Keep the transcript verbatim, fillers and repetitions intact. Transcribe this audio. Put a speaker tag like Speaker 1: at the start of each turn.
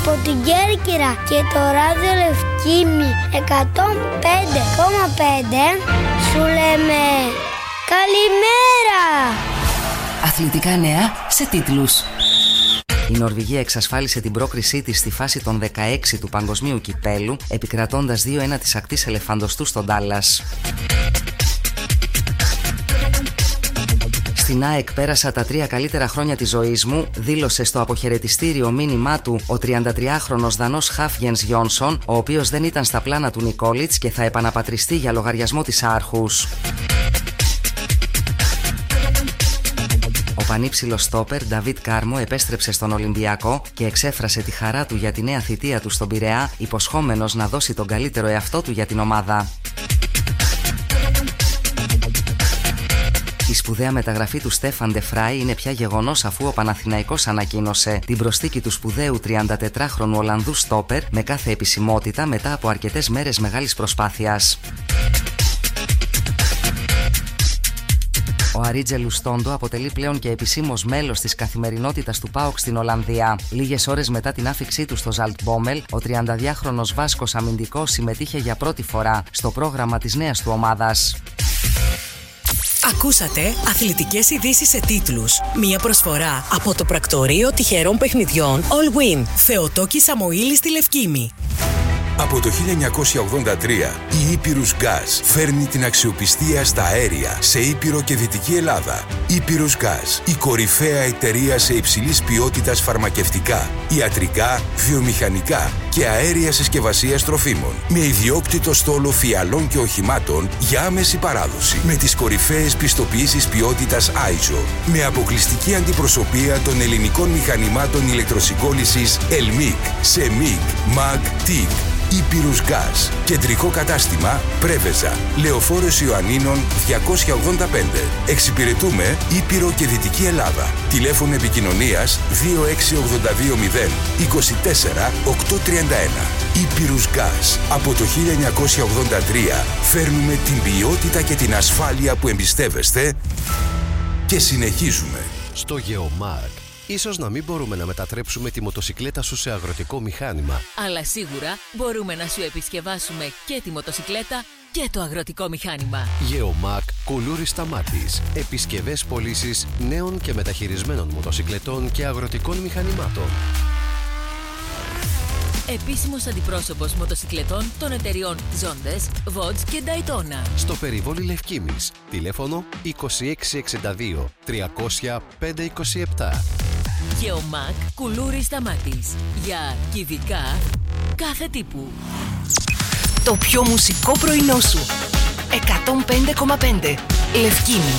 Speaker 1: από την Κέρκυρα και το ράδιο Λευκήμι εκατόν πέντε κόμμα πέντε σου λέμε καλημέρα.
Speaker 2: Αθλητικά νέα σε τίτλους. Η Νορβηγία εξασφάλισε την πρόκρισή της στη φάση των δεκαέξι του Παγκοσμίου Κυπέλου, επικρατώντας δύο ένα της ακτής ελεφαντοστού στον Ντάλλας. Στην ΑΕΚ πέρασα τα τρία καλύτερα χρόνια της ζωής μου, δήλωσε στο αποχαιρετιστήριο μήνυμά του ο τριαντατριάχρονος Δανός χαφ Γιένς Γιόνσον, ο οποίος δεν ήταν στα πλάνα του Νικόλιτς και θα επαναπατριστεί για λογαριασμό της Άρχους. Ο πανύψηλος στόπερ Νταβίτ Κάρμο επέστρεψε στον Ολυμπιακό και εξέφρασε τη χαρά του για τη νέα θητεία του στον Πειραιά, υποσχόμενος να δώσει τον καλύτερο εαυτό του για την ομάδα. Η σπουδαία μεταγραφή του Στέφαν Ντε Φράι είναι πια γεγονός, αφού ο Παναθηναϊκός ανακοίνωσε την προσθήκη του σπουδαίου τριαντατετράχρονου Ολλανδού στόπερ με κάθε επισημότητα μετά από αρκετές μέρες μεγάλης προσπάθειας. Ο Αρίτζε Λουστόντο αποτελεί πλέον και επισήμως μέλος της καθημερινότητας του ΠΑΟΚ στην Ολλανδία. Λίγες ώρες μετά την άφιξή του στο Ζαλτμπόμελ, ο τριανταδυάχρονος Βάσκος αμυντικός συμμετείχε για πρώτη φορά στο πρόγραμμα της νέας του ομάδας.
Speaker 3: Ακούσατε αθλητικές ειδήσεις σε τίτλους. Μία προσφορά από το πρακτορείο τυχερών παιχνιδιών All Win. Θεοτόκη Σαμοήλη στη Λευκήμη.
Speaker 4: Από το χίλια εννιακόσια ογδόντα τρία η Ήπειρος Gas φέρνει την αξιοπιστία στα αέρια σε Ήπειρο και Δυτική Ελλάδα. Ήπειρος Gas, η κορυφαία εταιρεία σε υψηλής ποιότητας φαρμακευτικά, ιατρικά, βιομηχανικά και αέρια συσκευασίας τροφίμων. Με ιδιόκτητο στόλο φιαλών και οχημάτων για άμεση παράδοση. Με τις κορυφαίες πιστοποιήσεις ποιότητας άισο. Με αποκλειστική αντιπροσωπεία των ελληνικών μηχανημάτων ηλεκτροσυγκόλλησης Ελμίκ, Σεμίκ, Μαγ, Τικ. Ήπειρος Gas. Κεντρικό κατάστημα Πρέβεζα. Λεωφόρος Ιωαννίνων διακόσια ογδόντα πέντε. Εξυπηρετούμε Ήπειρο και Δυτική Ελλάδα. Τηλέφωνο επικοινωνίας δύο έξι ογδόντα δύο μηδέν είκοσι τέσσερα οκτακόσια τριάντα ένα. Ήπειρος Gas. Από το χίλια εννιακόσια ογδόντα τρία φέρνουμε την ποιότητα και την ασφάλεια που εμπιστεύεστε και συνεχίζουμε.
Speaker 5: Στο Γεωμάρκ. Ίσως να μην μπορούμε να μετατρέψουμε τη μοτοσικλέτα σου σε αγροτικό μηχάνημα.
Speaker 6: Αλλά σίγουρα μπορούμε να σου επισκευάσουμε και τη μοτοσικλέτα και το αγροτικό μηχάνημα.
Speaker 5: Γεωμάκ Κουλούρης Σταμάτης. Επισκευές πωλήσεις νέων και μεταχειρισμένων μοτοσικλετών και αγροτικών μηχανημάτων.
Speaker 6: Επίσημος αντιπρόσωπος μοτοσικλετών των εταιριών Zondes, Vodz και Daytona.
Speaker 5: Στο περιβόλι Λευκήμης. Τηλέφωνο είκοσι έξι εξήντα δύο τριακόσια πέντε είκοσι επτά.
Speaker 6: Γεωμάκ Κουλούρης Σταμάτης. Για κυβικά κάθε τύπου.
Speaker 3: Το πιο μουσικό πρωινό σου. εκατόν πέντε κόμμα πέντε Λευκήμη.